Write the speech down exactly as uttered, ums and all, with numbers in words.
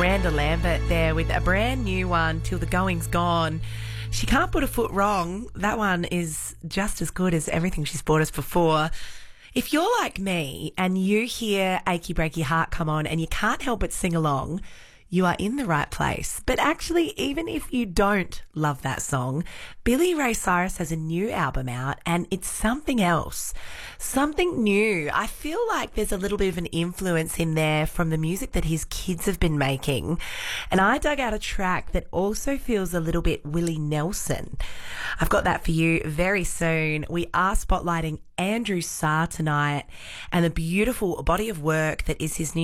Miranda Lambert there with a brand new one, Till the Going's Gone. She can't put a foot wrong. That one is just as good as everything she's brought us before. If you're like me and you hear Achy Breaky Heart come on and you can't help but sing along, you are in the right place. But actually, even if you don't love that song, Billy Ray Cyrus has a new album out and it's something else. Something new. I feel like there's a little bit of an influence in there from the music that his kids have been making. And I dug out a track that also feels a little bit Willie Nelson. I've got that for you very soon. We are spotlighting Andrew Sarr tonight and the beautiful body of work that is his new